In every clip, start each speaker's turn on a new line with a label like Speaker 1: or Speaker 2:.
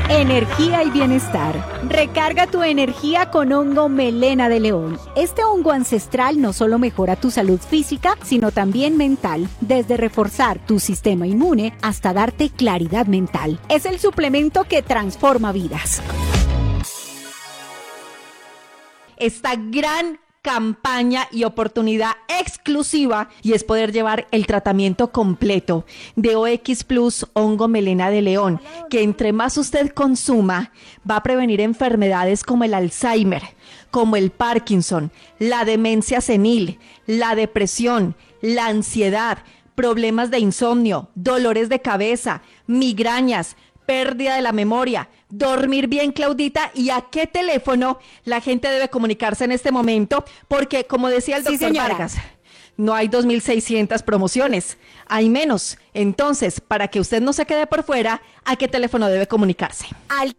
Speaker 1: Energía y bienestar. Recarga tu energía con hongo melena de león. Este hongo ancestral no solo mejora tu salud física, sino también mental, desde reforzar tu sistema inmune hasta darte claridad mental. Es el suplemento que transforma vidas.
Speaker 2: Esta gran campaña y oportunidad exclusiva, y es poder llevar el tratamiento completo de OX Plus hongo melena de león, que entre más usted consuma va a prevenir enfermedades como el Alzheimer, como el Parkinson, la demencia senil, la depresión, la ansiedad, problemas de insomnio, dolores de cabeza, migrañas, pérdida de la memoria, dormir bien, Claudita. ¿Y a qué teléfono la gente debe comunicarse en este momento? Porque, como decía el doctor Vargas, no hay 2.600 promociones, hay menos. Entonces, para que usted no se quede por fuera, ¿a qué teléfono debe comunicarse?
Speaker 1: Al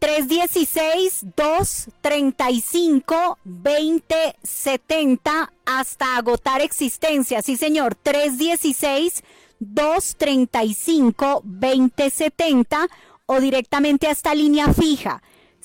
Speaker 1: 316-235-2070 hasta agotar existencia. Sí, señor, 316-235-2070 o directamente a esta línea fija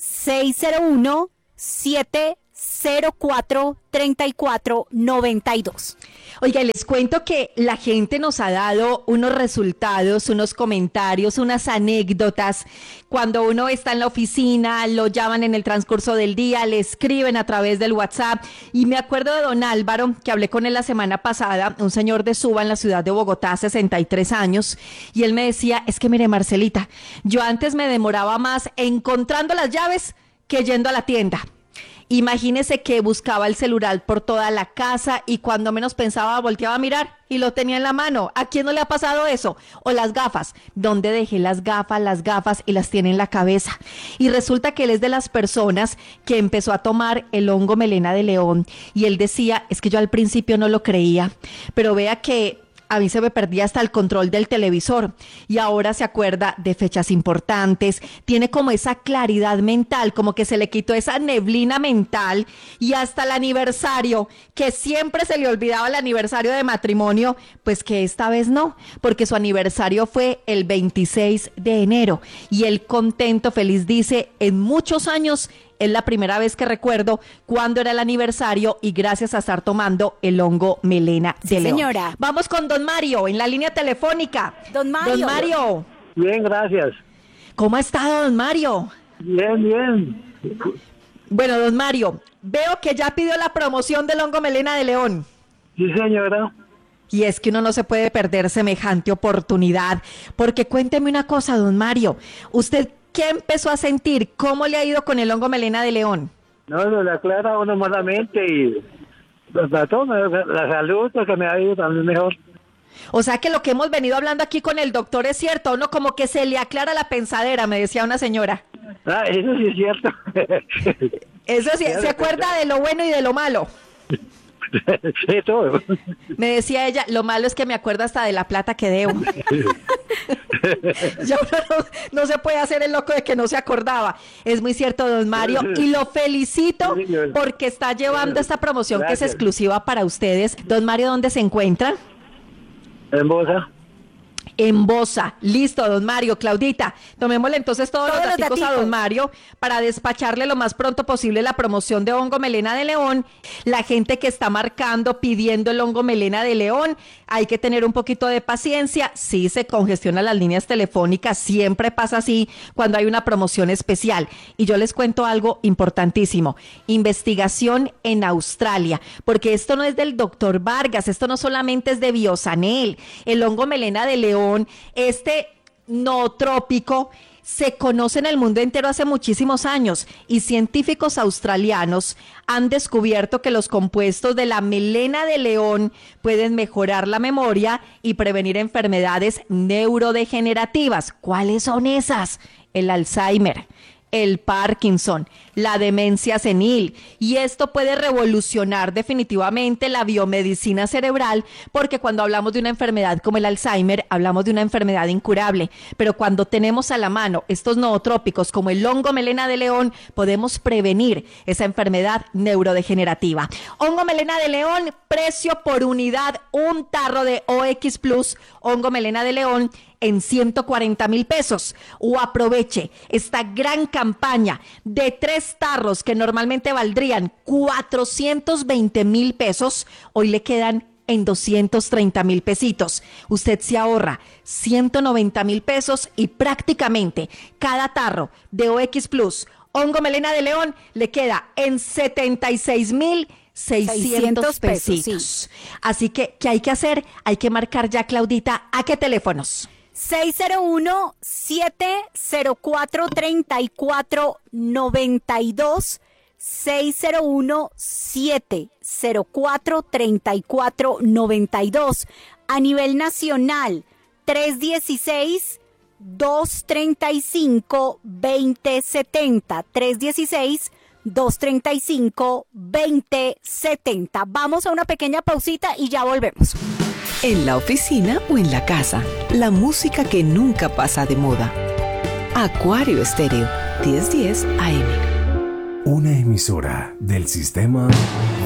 Speaker 1: 601-704-3492.
Speaker 2: Oiga, les cuento que la gente nos ha dado unos resultados, unos comentarios, unas anécdotas. Cuando uno está en la oficina, lo llaman en el transcurso del día, le escriben a través del WhatsApp. Y me acuerdo de don Álvaro, que hablé con él la semana pasada, un señor de Suba en la ciudad de Bogotá, 63 años. Y él me decía, es que mire, Marcelita, yo antes me demoraba más encontrando las llaves que yendo a la tienda. Imagínese que buscaba el celular por toda la casa y cuando menos pensaba volteaba a mirar y lo tenía en la mano. ¿A quién no le ha pasado eso? O las gafas. ¿Dónde dejé las gafas y las tiene en la cabeza? Y resulta que él es de las personas que empezó a tomar el hongo melena de león y él decía, es que yo al principio no lo creía, pero vea que a mí se me perdía hasta el control del televisor y ahora se acuerda de fechas importantes, tiene como esa claridad mental, como que se le quitó esa neblina mental y hasta el aniversario, que siempre se le olvidaba el aniversario de matrimonio, pues que esta vez no, porque su aniversario fue el 26 de enero y él contento, feliz, dice, en muchos años es la primera vez que recuerdo cuándo era el aniversario y gracias a estar tomando el hongo melena de león.
Speaker 1: Señora.
Speaker 2: Vamos con don Mario en la línea telefónica.
Speaker 1: Don Mario.
Speaker 2: Don Mario.
Speaker 3: Bien, gracias.
Speaker 2: ¿Cómo ha estado, don Mario?
Speaker 3: Bien, bien.
Speaker 2: Bueno, don Mario, veo que ya pidió la promoción del hongo melena de león.
Speaker 3: Sí, señora.
Speaker 2: Y es que uno no se puede perder semejante oportunidad, porque cuénteme una cosa, don Mario, ¿usted qué empezó a sentir? ¿Cómo le ha ido con el hongo melena de león?
Speaker 3: No, lo aclara uno malamente y la salud, que me ha ido también mejor.
Speaker 2: O sea que lo que hemos venido hablando aquí con el doctor es cierto, ¿no? Como que se le aclara la pensadera, me decía una señora.
Speaker 3: Ah, eso sí es cierto.
Speaker 2: Eso sí, se acuerda de lo bueno y de lo malo.
Speaker 3: Sí, todo.
Speaker 2: Me decía ella, lo malo es que me acuerdo hasta de la plata que debo. Ya uno no se puede hacer el loco de que no se acordaba. Es muy cierto, don Mario, y lo felicito porque está llevando esta promoción que es exclusiva para ustedes. Don Mario, ¿dónde se encuentra?
Speaker 3: En Bosa.
Speaker 2: En Bosa. Listo, don Mario. Claudita, tomémosle entonces todos los daticos a don Mario para despacharle lo más pronto posible la promoción de hongo melena de león. La gente que está marcando, pidiendo el hongo melena de león, hay que tener un poquito de paciencia. Sí se congestionan las líneas telefónicas, siempre pasa así cuando hay una promoción especial. Y yo les cuento algo importantísimo. Investigación en Australia, porque esto no es del doctor Vargas, esto no solamente es de Biosanel. El hongo melena de león, este nootrópico, se conoce en el mundo entero hace muchísimos años y científicos australianos han descubierto que los compuestos de la melena de león pueden mejorar la memoria y prevenir enfermedades neurodegenerativas. ¿Cuáles son esas? El Alzheimer, el Parkinson, la demencia senil. Y esto puede revolucionar definitivamente la biomedicina cerebral, porque cuando hablamos de una enfermedad como el Alzheimer, hablamos de una enfermedad incurable. Pero cuando tenemos a la mano estos nootrópicos como el hongo melena de león, podemos prevenir esa enfermedad neurodegenerativa. Hongo melena de león, precio por unidad, un tarro de OX Plus, hongo melena de león, en 140,000 pesos. O aproveche esta gran campaña de 3 tarros que normalmente valdrían 420,000 pesos, hoy le quedan en 230,000 pesitos. Usted se ahorra 190,000 pesos y prácticamente cada tarro de OX Plus, hongo melena de león, le queda en 76,600 pesitos. Sí. Así que, ¿qué hay que hacer? Hay que marcar ya, Claudita, ¿a qué teléfonos?
Speaker 1: 601-704-3492, 601-704-3492. A nivel nacional, 316-235-2070, 316-235-2070. Vamos a una pequeña pausita y ya volvemos.
Speaker 4: En la oficina o en la casa, la música que nunca pasa de moda. Acuario Estéreo, 1010 AM.
Speaker 5: Una emisora del sistema